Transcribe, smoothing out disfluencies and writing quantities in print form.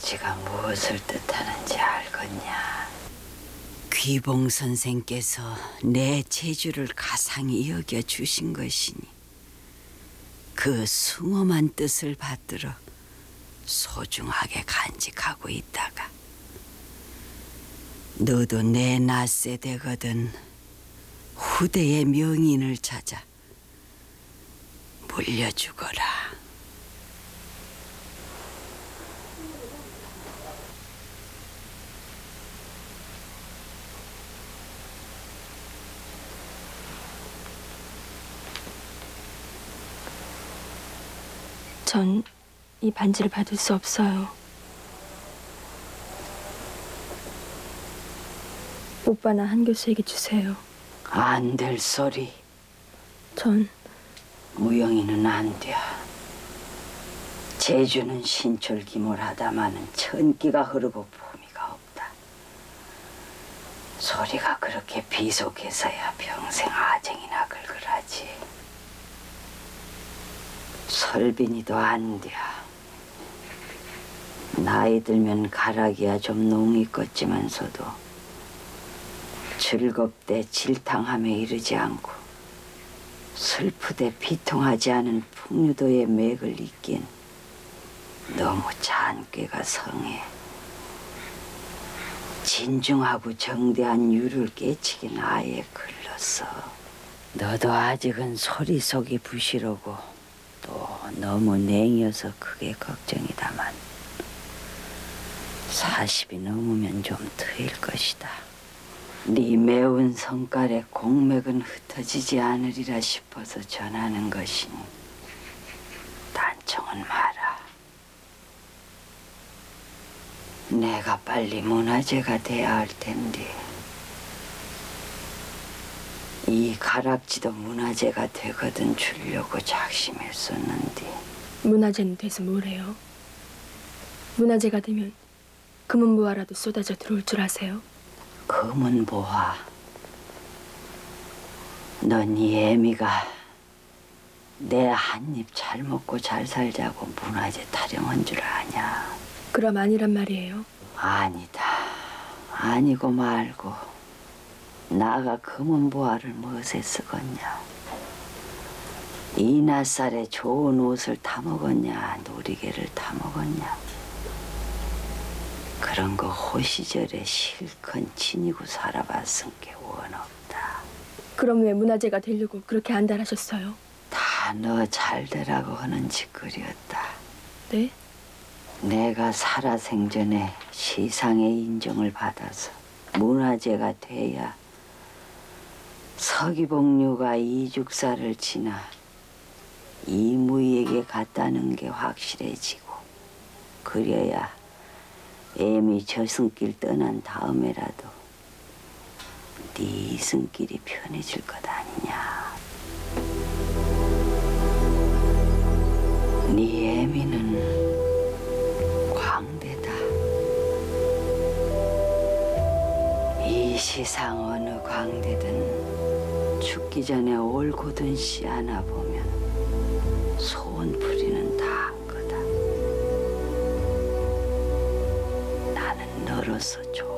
가락지가 무엇을 뜻하는지 알겠냐? 귀봉 선생께서 내 재주를 가상히 여겨 주신 것이니 그 숭엄한 뜻을 받들어 소중하게 간직하고 있다가 너도 내 낯세대거든 후대의 명인을 찾아 물려주거라. 전 이 반지를 받을 수 없어요. 오빠나 한 교수에게 주세요. 안 될 소리. 전 무영이는 안 돼. 제주는 신철기몰하다마는 천기가 흐르고 품위가 없다. 소리가 그렇게 비속해서야 평생 아쟁이나 긁으라지. 설빈이도 안 돼. 나이 들면 가락이야 좀 농이 껐지만서도 즐겁대 질탕함에 이르지 않고 슬프되 비통하지 않은 풍류도의 맥을 잇긴 너무 잔꾀가 성해. 진중하고 정대한 유를 깨치긴 아예 글렀어. 너도 아직은 소리 속이 부실하고 또 너무 냉여서 그게 걱정이다만 40이 넘으면 좀 트일 것이다. 네 매운 성깔에 공맥은 흩어지지 않으리라 싶어서 전하는 것이니 단청은 마라. 내가 빨리 문화재가 돼야 할 텐데 이 가락지도 문화재가 되거든 주려고 작심했었는데. 문화재는 돼서 뭐래요? 문화재가 되면 금은보화라도 쏟아져 들어올 줄 아세요? 금은보화. 넌 이 애미가 내 한 입 잘 먹고 잘 살자고 문화재 타령한 줄 아냐? 그럼 아니란 말이에요. 아니다. 아니고 말고 나가 금은보화를 무엇에 쓰겄냐? 이 낯살에 좋은 옷을 타먹었냐? 놀이개를 타먹었냐? 그런 거 호시절에 실컷 지니고 살아봤은 게 원 없다. 그럼 왜 문화재가 되려고 그렇게 안달하셨어요? 다 너 잘되라고 하는 짓거리였다. 네? 내가 살아생전에 시상의 인정을 받아서 문화재가 돼야 서기복류가 이죽사를 지나 이무희에게 갔다는 게 확실해지고 그래야 애미 저승길 떠난 다음에라도 네 이승길이 편해질 것 아니냐. 네 애미는 광대다. 이 시상 어느 광대든 죽기 전에 올고든 씨 하나 보면 소원풀이는 다 한 거다. 나는 너로서 좋아.